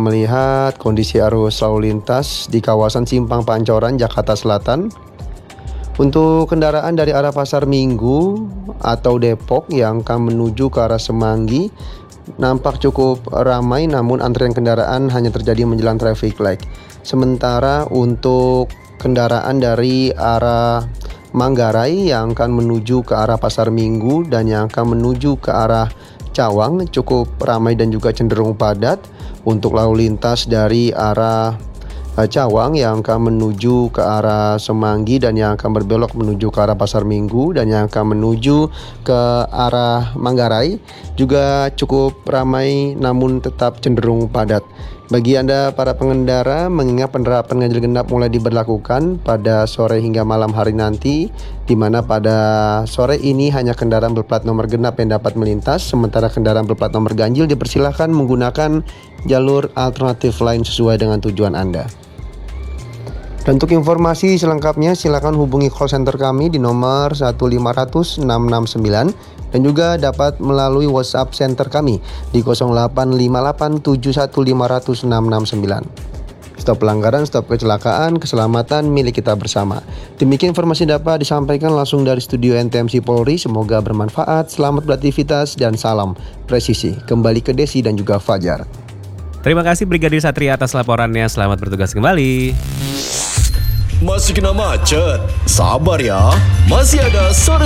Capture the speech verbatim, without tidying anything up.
dapat melihat kondisi arus lalu lintas di kawasan Simpang Pancoran, Jakarta Selatan. Untuk kendaraan dari arah Pasar Minggu atau Depok yang akan menuju ke arah Semanggi nampak cukup ramai, namun antrian kendaraan hanya terjadi menjelang traffic light. Sementara untuk kendaraan dari arah Manggarai yang akan menuju ke arah Pasar Minggu dan yang akan menuju ke arah Cawang cukup ramai dan juga cenderung padat. Untuk lalu lintas dari arah Cawang yang akan menuju ke arah Semanggi dan yang akan berbelok menuju ke arah Pasar Minggu dan yang akan menuju ke arah Manggarai juga cukup ramai namun tetap cenderung padat. Bagi Anda para pengendara, mengingat penerapan ganjil genap mulai diberlakukan pada sore hingga malam hari nanti, di mana pada sore ini hanya kendaraan berplat nomor genap yang dapat melintas, sementara kendaraan berplat nomor ganjil dipersilahkan menggunakan jalur alternatif lain sesuai dengan tujuan Anda. Dan untuk informasi selengkapnya silakan hubungi call center kami di nomor satu lima nol nol enam enam sembilan dan juga dapat melalui WhatsApp center kami di nol delapan lima delapan tujuh satu lima nol enam enam sembilan. Stop pelanggaran, stop kecelakaan, keselamatan milik kita bersama. Demikian informasi dapat disampaikan langsung dari studio N T M C Polri. Semoga bermanfaat, selamat beraktivitas dan salam presisi. Kembali ke Desi dan juga Fajar. Terima kasih Brigadir Satria atas laporannya. Selamat bertugas kembali. Masih kena macet? Sabar ya, masih ada sore